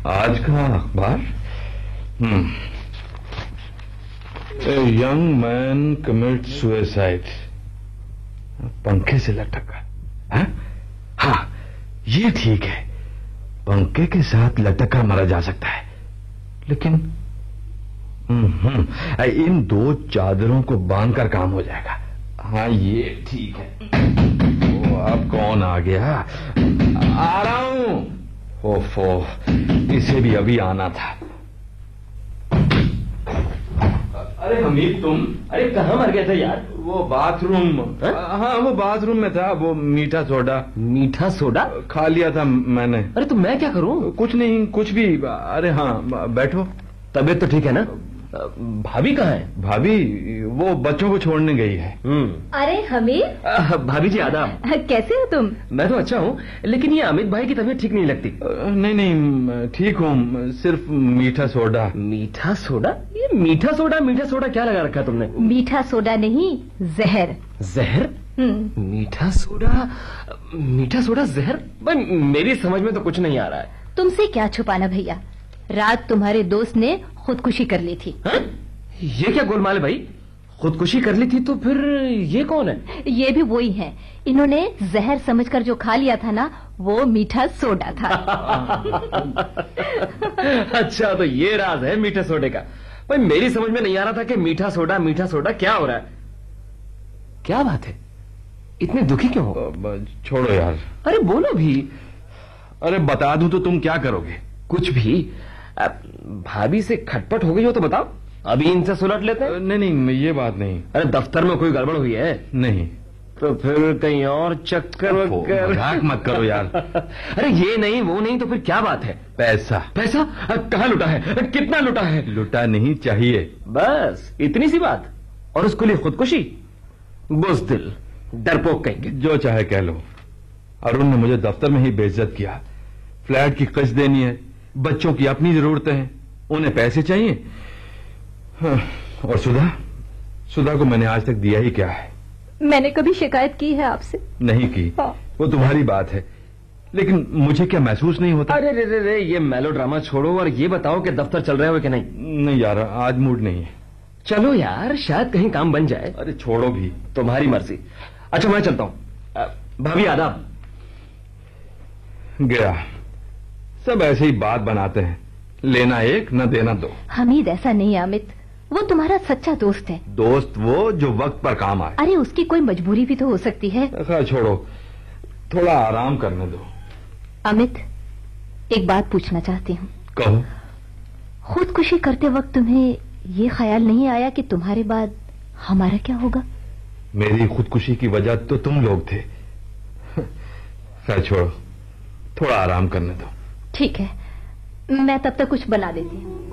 आज का अखबार। A young man commit suicide, पंखे से लटका। हाँ, ये ठीक है, पंखे के साथ लटका मरा जा सकता है, लेकिन इन 2 चादरों को बांधकर काम हो जाएगा। हाँ, ये ठीक है। अब कौन आ गया? आ रहा हूं। ओफो, इसे भी अभी आना था। अरे हमीद, तुम? अरे कहाँ मर गए थे यार? वो बाथरूम। हाँ, वो बाथरूम में था। वो मीठा सोडा। मीठा सोडा खा लिया था मैंने। अरे तो मैं क्या करूं? कुछ नहीं, कुछ भी। अरे हाँ, बैठो। तबीयत तो ठीक है ना? भाभी कहाँ है? भाभी वो बच्चों को छोड़ने गई है। अरे हमीद। भाभी जी आदाब। कैसे हो तुम? मैं तो अच्छा हूँ, लेकिन ये अमित भाई की तबीयत ठीक नहीं लगती। नहीं, ठीक हूँ, सिर्फ मीठा सोडा। मीठा सोडा? ये मीठा सोडा क्या लगा रखा तुमने? मीठा सोडा नहीं, जहर। जहर? मीठा सोडा जहर? भाई मेरी समझ में तो कुछ नहीं आ रहा है। तुमसे क्या छुपाना भैया, रात तुम्हारे दोस्त ने खुदकुशी कर ली थी। हा? ये क्या गोलमाल है भाई? खुदकुशी कर ली थी तो फिर ये कौन है? ये भी वही है। इन्होंने जहर समझकर जो खा लिया था ना, वो मीठा सोडा था। अच्छा, तो ये राज है मीठे सोडे का। भाई मेरी समझ में नहीं आ रहा था कि मीठा सोडा क्या हो रहा है। क्या बात है, इतने दुखी क्यों हो? छोड़ो यार। अरे बोलो भी। अरे बता दूं तो तुम क्या करोगे? कुछ भी। भाभी से खटपट हो गई हो तो बताओ, अभी इनसे सुलट लेते हैं। नहीं, ये बात नहीं। अरे दफ्तर में कोई गड़बड़ हुई है? नहीं। तो फिर कहीं और चक्कर मजाक मत करो यार। अरे ये नहीं वो नहीं तो फिर क्या बात है? पैसा। कहाँ लुटा है? कितना लुटा है? लुटा नहीं चाहिए, बस इतनी सी बात। और उसके लिए खुदकुशी? बुज़दिल, डरपोक कहेंगे। जो चाहे कह लो। अरुण ने मुझे दफ्तर में ही बेइज्जत किया। फ्लैट की किस्त देनी है, बच्चों की अपनी जरूरतें हैं, उन्हें पैसे चाहिए। और सुधा को मैंने आज तक दिया ही क्या है? मैंने कभी शिकायत की है आपसे? नहीं की। वो तुम्हारी बात है, लेकिन मुझे क्या महसूस नहीं होता? अरे रे, ये मेलोड्रामा छोड़ो और ये बताओ कि दफ्तर चल रहे हो कि नहीं? नहीं यार, आज मूड नहीं है। चलो यार, शायद कहीं काम बन जाए। अरे छोड़ो भी। तुम्हारी मर्जी। अच्छा मैं चलता हूँ। भाभी आदाब। गया। सब ऐसे ही बात बनाते हैं, लेना एक न देना दो। हमीद ऐसा नहीं अमित, वो तुम्हारा सच्चा दोस्त है। दोस्त वो जो वक्त पर काम आए। अरे उसकी कोई मजबूरी भी तो हो सकती है। खैर छोड़ो, थोड़ा आराम करने दो। अमित, एक बात पूछना चाहती हूँ। कहो। खुदकुशी करते वक्त तुम्हें ये ख्याल नहीं आया कि तुम्हारे बाद हमारा क्या होगा? मेरी खुदकुशी की वजह तो तुम लोग थे। खैर छोड़ो, थोड़ा आराम करने दो। ठीक है, मैं तब तक कुछ बना देती हूँ।